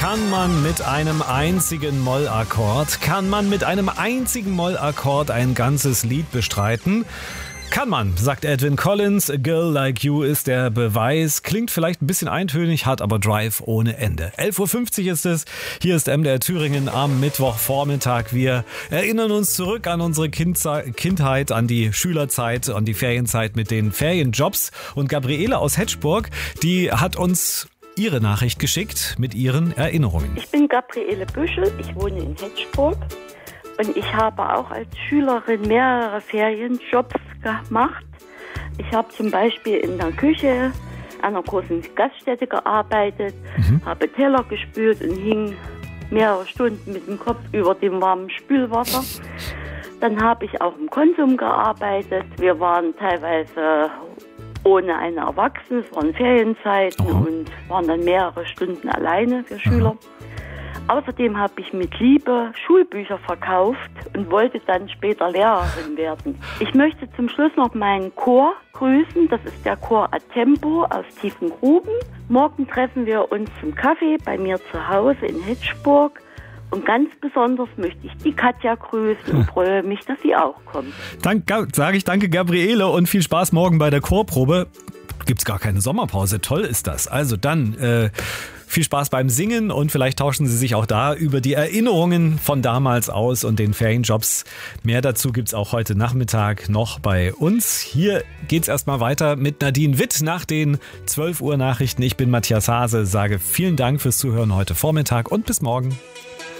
Kann man mit einem einzigen Mollakkord, ein ganzes Lied bestreiten? Kann man, sagt Edwin Collins. A Girl Like You ist der Beweis. Klingt vielleicht ein bisschen eintönig, hat aber Drive ohne Ende. 11.50 Uhr ist es. Hier ist MDR Thüringen am Mittwochvormittag. Wir erinnern uns zurück an unsere Kindheit, an die Schülerzeit, an die Ferienzeit mit den Ferienjobs. Und Gabriele aus Hetschburg, die hat uns ihre Nachricht geschickt mit ihren Erinnerungen. Ich bin Gabriele Büschel, ich wohne in Hetschburg. Und ich habe auch als Schülerin mehrere Ferienjobs gemacht. Ich habe zum Beispiel in der Küche einer großen Gaststätte gearbeitet, habe Teller gespült und hing mehrere Stunden mit dem Kopf über dem warmen Spülwasser. Dann habe ich auch im Konsum gearbeitet. Wir waren teilweise ohne eine Erwachsene, es waren Ferienzeiten und waren dann mehrere Stunden alleine für Schüler. Außerdem habe ich mit Liebe Schulbücher verkauft und wollte dann später Lehrerin werden. Ich möchte zum Schluss noch meinen Chor grüßen. Das ist der Chor Atempo aus Tiefengruben. Morgen treffen wir uns zum Kaffee bei mir zu Hause in Hetschburg. Und ganz besonders möchte ich die Katja grüßen und freue mich, dass sie auch kommt. Sage ich danke, Gabriele, und viel Spaß morgen bei der Chorprobe. Gibt's gar keine Sommerpause, toll ist das. Also dann viel Spaß beim Singen und vielleicht tauschen Sie sich auch da über die Erinnerungen von damals aus und den Ferienjobs. Mehr dazu gibt's auch heute Nachmittag noch bei uns. Hier geht's erstmal weiter mit Nadine Witt nach den 12 Uhr Nachrichten. Ich bin Matthias Hase, sage vielen Dank fürs Zuhören heute Vormittag und bis morgen.